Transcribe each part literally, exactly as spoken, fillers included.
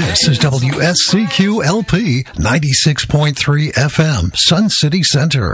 This is W S C Q L P ninety-six point three F M, Sun City Center.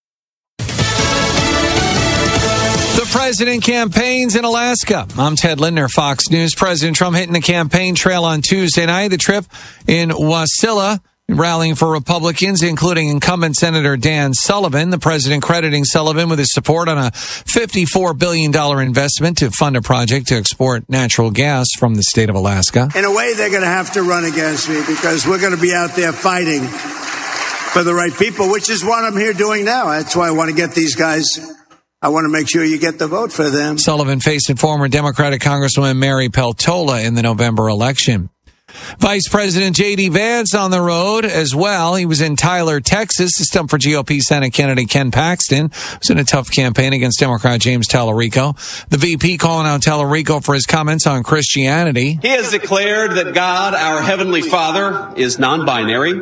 The president campaigns in Alaska. I'm Ted Lindner, Fox News. President Trump hitting the campaign trail on Tuesday night. The trip in Wasilla, rallying for Republicans, including incumbent Senator Dan Sullivan. The president crediting Sullivan with his support on a fifty-four billion dollars investment to fund a project to export natural gas from the state of Alaska. In a way, they're going to have to run against me because we're going to be out there fighting for the right people, which is what I'm here doing now. That's why I want to get these guys. I want to make sure you get the vote for them. Sullivan facing former Democratic Congresswoman Mary Peltola in the November election. Vice President J D. Vance on the road as well. He was in Tyler, Texas, to stump for G O P Senate candidate Ken Paxton, who's in a tough campaign against Democrat James Tallarico. The V P calling out Tallarico for his comments on Christianity. He has declared that God, our Heavenly Father, is non-binary.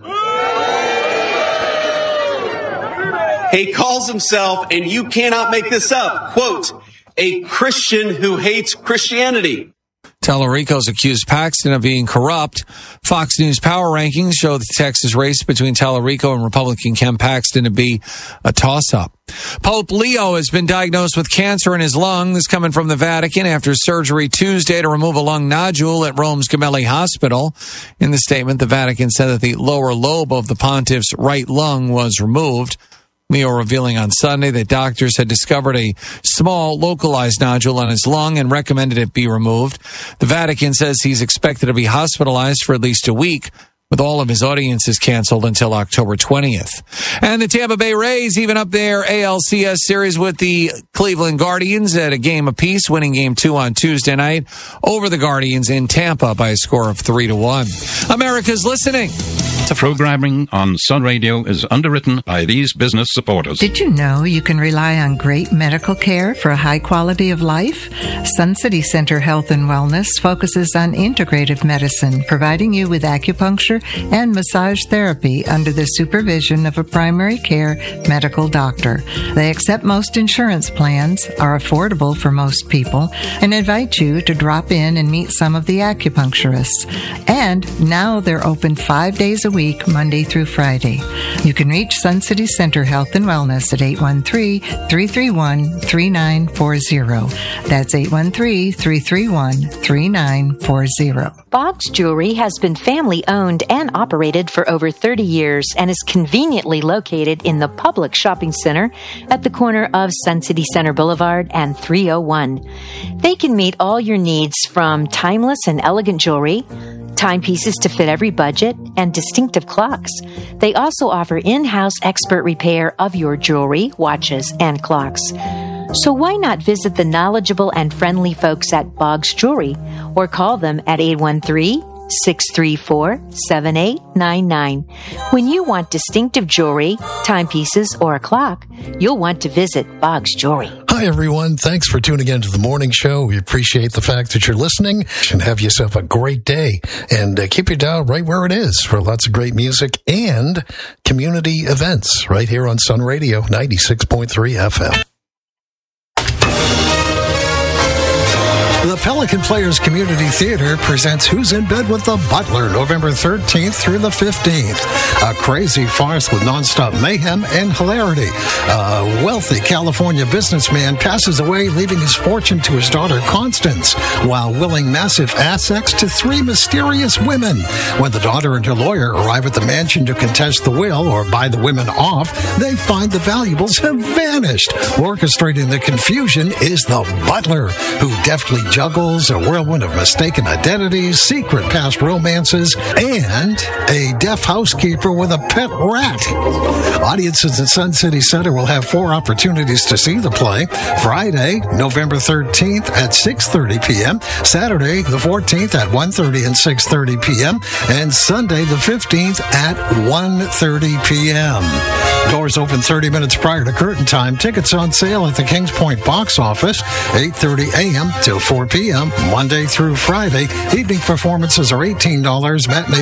He calls himself, and you cannot make this up, quote, a Christian who hates Christianity. Tallarico's accused Paxton of being corrupt. Fox News Power Rankings show the Texas race between Tallarico and Republican Ken Paxton to be a toss-up. Pope Leo has been diagnosed with cancer in his lung. This coming from the Vatican after surgery Tuesday to remove a lung nodule at Rome's Gemelli Hospital. In the statement, the Vatican said that the lower lobe of the pontiff's right lung was removed. Leo revealing on Sunday that doctors had discovered a small localized nodule on his lung and recommended it be removed. The Vatican says he's expected to be hospitalized for at least a week, with all of his audiences canceled until October twentieth. And the Tampa Bay Rays even up their A L C S series with the Cleveland Guardians at a game apiece, winning game two on Tuesday night over the Guardians in Tampa by a score of three to one. America's listening. Programming on Sun Radio is underwritten by these business supporters. Did you know you can rely on great medical care for a high quality of life? Sun City Center Health and Wellness focuses on integrative medicine, providing you with acupuncture and massage therapy under the supervision of a primary care medical doctor. They accept most insurance plans, are affordable for most people, and invite you to drop in and meet some of the acupuncturists. And now they're open five days a week, Monday through Friday. You can reach Sun City Center Health and Wellness at eight one three, three three one, three nine four zero. That's eight one three, three three one, three nine four zero. Boggs Jewelry has been family-owned and operated for over thirty years and is conveniently located in the Publix shopping center at the corner of Sun City Center Boulevard and three oh one. They can meet all your needs from timeless and elegant jewelry, timepieces to fit every budget, and distinctive clocks. They also offer in-house expert repair of your jewelry, watches, and clocks. So why not visit the knowledgeable and friendly folks at Boggs Jewelry or call them at eight one three, six three four, seven eight nine nine. When you want distinctive jewelry, timepieces, or a clock, you'll want to visit Boggs Jewelry. Hi, everyone. Thanks for tuning in to the morning show. We appreciate the fact that you're listening, and have yourself a great day. And uh, keep your dial right where it is for lots of great music and community events right here on Sun Radio ninety-six point three F M. The Pelican Players Community Theater presents Who's in Bed with the Butler, November thirteenth through the fifteenth. A crazy farce with nonstop mayhem and hilarity. A wealthy California businessman passes away, leaving his fortune to his daughter Constance, while willing massive assets to three mysterious women. When the daughter and her lawyer arrive at the mansion to contest the will or buy the women off, they find the valuables have vanished. Orchestrating the confusion is the butler, who deftly juggles a whirlwind of mistaken identities, secret past romances, and a deaf housekeeper with a pet rat. Audiences at Sun City Center will have four opportunities to see the play. Friday, November thirteenth at six thirty p.m., Saturday, the fourteenth at one thirty and six thirty p.m., and Sunday, the fifteenth at one thirty p.m. Doors open thirty minutes prior to curtain time. Tickets on sale at the Kings Point box office, eight thirty a.m. till four p.m., Monday through Friday. Evening performances are eighteen dollars. Matinee